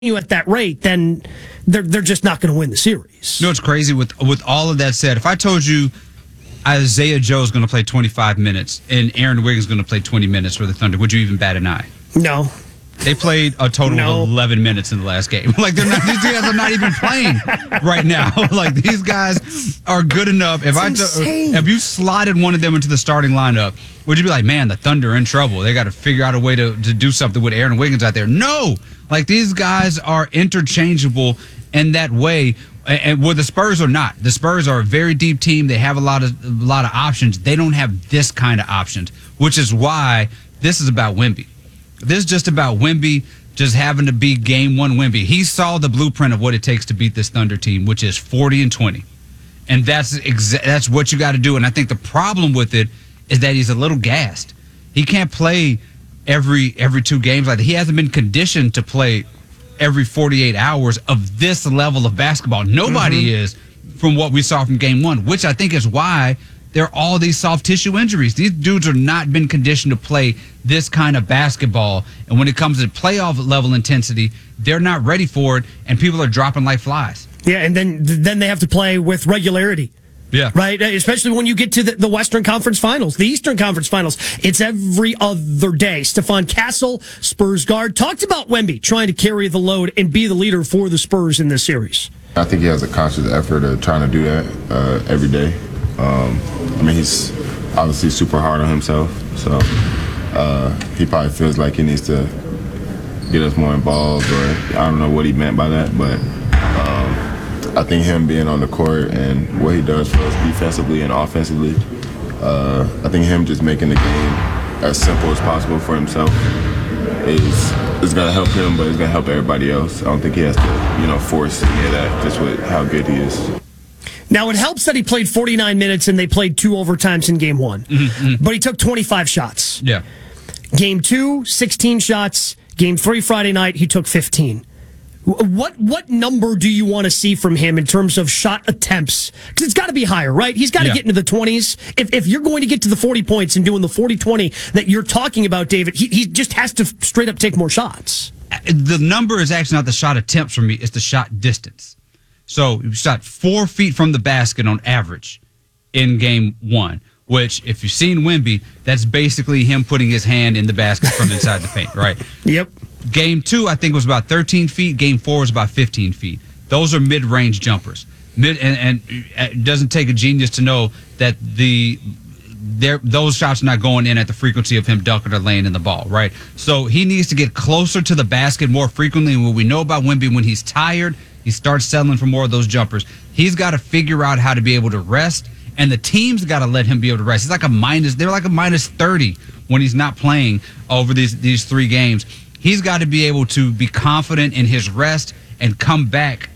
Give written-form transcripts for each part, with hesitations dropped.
you at that rate, then they're just not going to win the series. You know what's crazy with all of that said? If I told you Isaiah Joe is going to play 25 minutes and Aaron Wiggins is going to play 20 minutes for the Thunder, would you even bat an eye? No. They played a total of 11 minutes in the last game. Like these guys are not even playing right now. Like these guys are good enough. If you slotted one of them into the starting lineup, would you be like, man, the Thunder are in trouble? They got to figure out a way to do something with Aaron Wiggins out there. No, like these guys are interchangeable in that way. And where the Spurs are not. The Spurs are a very deep team. They have a lot of options. They don't have this kind of options, which is why this is about Wemby. This is just about Wemby just having to be game one Wemby. He saw the blueprint of what it takes to beat this Thunder team, which is 40-20. And that's what you got to do. And I think the problem with it is that he's a little gassed. He can't play every 2 games like that. He hasn't been conditioned to play every 48 hours of this level of basketball. Nobody is from what we saw from game 1, which I think is why there are all these soft tissue injuries. These dudes are not been conditioned to play this kind of basketball. And when it comes to playoff level intensity, they're not ready for it, and people are dropping like flies. Yeah, and then they have to play with regularity. Yeah. Right? Especially when you get to the Western Conference Finals, the Eastern Conference Finals. It's every other day. Stephon Castle, Spurs guard, talked about Wemby trying to carry the load and be the leader for the Spurs in this series. I think he has a conscious effort of trying to do that every day. I mean, he's obviously super hard on himself, so he probably feels like he needs to get us more involved, or I don't know what he meant by that, but I think him being on the court and what he does for us defensively and offensively, I think him just making the game as simple as possible for himself is going to help him, but it's going to help everybody else. I don't think he has to, force any of that just with how good he is. Now, it helps that he played 49 minutes and they played 2 overtimes in game 1. But he took 25 shots. Yeah. Game 2, 16 shots. Game 3 Friday night, he took 15. What number do you want to see from him in terms of shot attempts? Because it's got to be higher, right? He's got to get into the 20s. If you're going to get to the 40 points and doing the 40-20 that you're talking about, David, he just has to straight up take more shots. The number is actually not the shot attempts for me. It's the shot distance. So he shot 4 feet from the basket on average in game 1, which, if you've seen Wemby, that's basically him putting his hand in the basket from inside the paint, right? Yep. Game 2, I think, was about 13 feet. Game 4 was about 15 feet. Those are mid-range jumpers. And it doesn't take a genius to know that those shots are not going in at the frequency of him dunking or laying in the ball, right? So he needs to get closer to the basket more frequently. And what we know about Wemby, when he's tired, he starts settling for more of those jumpers. He's got to figure out how to be able to rest, and the team's got to let him be able to rest. They're like a minus 30 when he's not playing over these 3 games. He's got to be able to be confident in his rest and come back,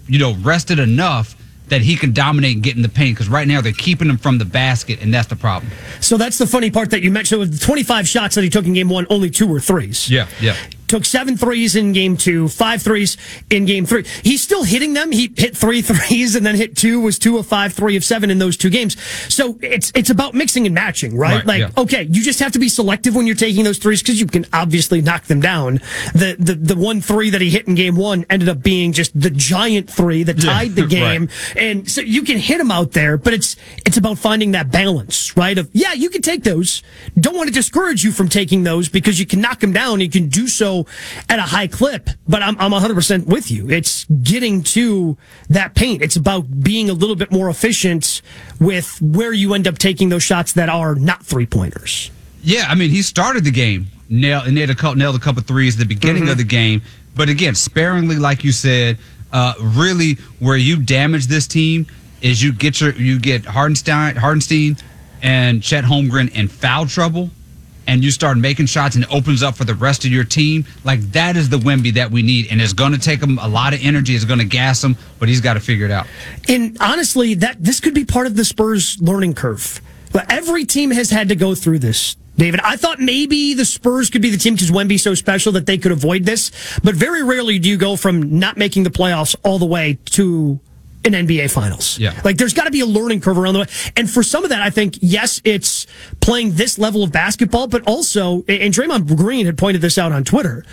rested enough that he can dominate and get in the paint, because right now they're keeping him from the basket, and that's the problem. So that's the funny part that you mentioned. With the 25 shots that he took in game 1, only 2 were threes. Yeah. Took 7 threes in game 2, 5 threes in game 3. He's still hitting them. He hit 3 threes and then hit 2, was 2 of 5, 3 of 7 in those 2 games. So it's about mixing and matching, right? Okay, you just have to be selective when you're taking those threes, because you can obviously knock them down. The 1 3 that he hit in game 1 ended up being just the giant 3 that tied the game. Right. And so you can hit them out there, but it's about finding that balance, right? Of, you can take those. Don't want to discourage you from taking those, because you can knock them down. You can do so at a high clip, but I'm 100% with you. It's getting to that paint. It's about being a little bit more efficient with where you end up taking those shots that are not 3-pointers. Yeah, I mean, he started the game, nailed a couple threes at the beginning of the game, but again, sparingly, like you said. Really, where you damage this team is you get Hardenstein and Chet Holmgren in foul trouble, and you start making shots, and it opens up for the rest of your team. Like, that is the Wemby that we need, and it's going to take him a lot of energy. It's going to gas him, but he's got to figure it out. And honestly, this could be part of the Spurs' learning curve. But every team has had to go through this, David. I thought maybe the Spurs could be the team, because Wemby's so special that they could avoid this. But very rarely do you go from not making the playoffs all the way to an NBA Finals. Yeah. Like, there's got to be a learning curve around the way. And for some of that, I think, yes, it's playing this level of basketball, but also, and Draymond Green had pointed this out on Twitter,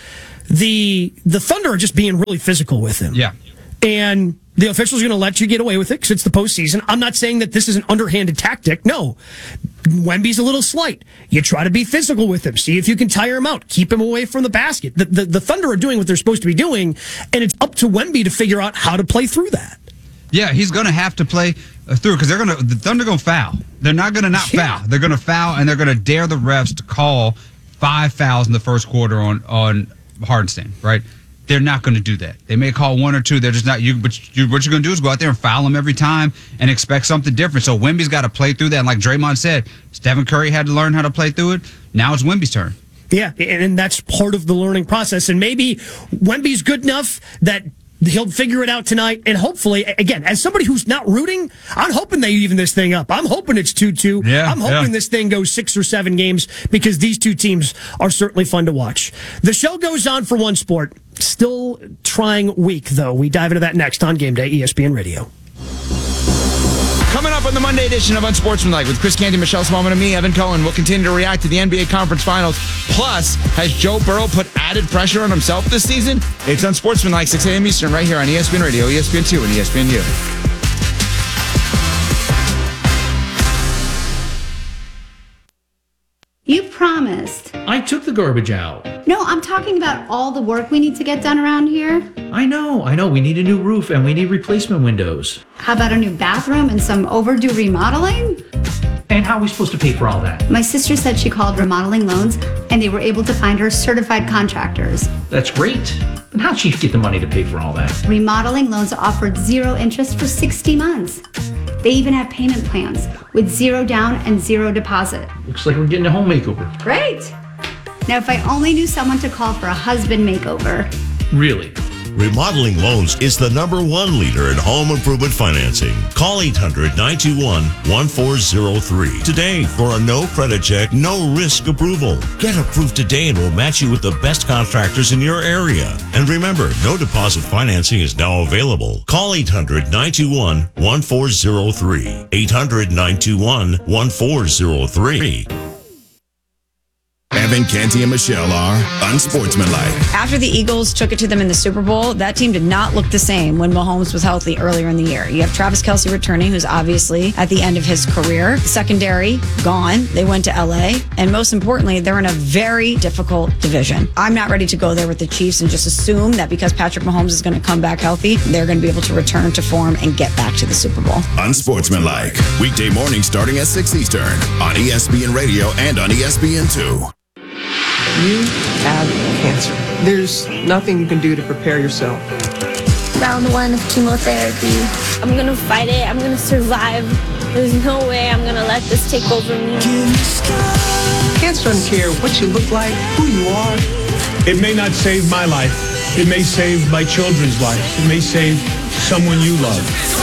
the Thunder are just being really physical with him. Yeah. And the official's going to let you get away with it because it's the postseason. I'm not saying that this is an underhanded tactic. No. Wemby's a little slight. You try to be physical with him. See if you can tire him out. Keep him away from the basket. The Thunder are doing what they're supposed to be doing, and it's up to Wemby to figure out how to play through that. Yeah, he's going to have to play through because the Thunder going to foul. They're not going to not foul. They're going to foul, and they're going to dare the refs to call 5 fouls in the first quarter on Hartenstein, right? They're not going to do that. They may call 1 or 2. They're just not. What you're going to do is go out there and foul them every time and expect something different. So Wemby's got to play through that. And like Draymond said, Stephen Curry had to learn how to play through it. Now it's Wemby's turn. Yeah, and that's part of the learning process. And maybe Wemby's good enough that he'll figure it out tonight. And hopefully, again, as somebody who's not rooting, I'm hoping they even this thing up. I'm hoping it's 2-2. Yeah, I'm hoping this thing goes 6 or 7 games because these two teams are certainly fun to watch. The show goes on for one sport. Still trying week, though. We dive into that next on Game Day, ESPN Radio. Coming up on the Monday edition of Unsportsmanlike with Chris Canty, Michelle Smallman, and me, Evan Cohen. We'll continue to react to the NBA Conference Finals. Plus, has Joe Burrow put added pressure on himself this season? It's Unsportsmanlike, 6 a.m. Eastern, right here on ESPN Radio, ESPN2, and ESPNU. You promised. I took the garbage out. No, I'm talking about all the work we need to get done around here. I know. We need a new roof and we need replacement windows. How about a new bathroom and some overdue remodeling? And how are we supposed to pay for all that? My sister said she called Remodeling Loans and they were able to find her certified contractors. That's great. But how'd she get the money to pay for all that? Remodeling Loans offered 0 interest for 60 months. They even have payment plans with 0 down and 0 deposit. Looks like we're getting a home makeover. Great. Now, if I only knew someone to call for a husband makeover. Really? Remodeling Loans is the #1 leader in home improvement financing. Call 800-921-1403 today for a no credit check, no risk approval. Get approved today and we'll match you with the best contractors in your area. And remember, no deposit financing is now available. Call 800-921-1403. 800-921-1403. Evan, Canty, and Michelle are Unsportsmanlike. After the Eagles took it to them in the Super Bowl, that team did not look the same when Mahomes was healthy earlier in the year. You have Travis Kelce returning, who's obviously at the end of his career. Secondary, gone. They went to LA. And most importantly, they're in a very difficult division. I'm not ready to go there with the Chiefs and just assume that because Patrick Mahomes is going to come back healthy, they're going to be able to return to form and get back to the Super Bowl. Unsportsmanlike. Weekday morning starting at 6 Eastern on ESPN Radio and on ESPN2. You have cancer. There's nothing you can do to prepare yourself. Round 1 of chemotherapy. I'm going to fight it. I'm going to survive. There's no way I'm going to let this take over me. Cancer doesn't care what you look like, who you are. It may not save my life. It may save my children's lives. It may save someone you love.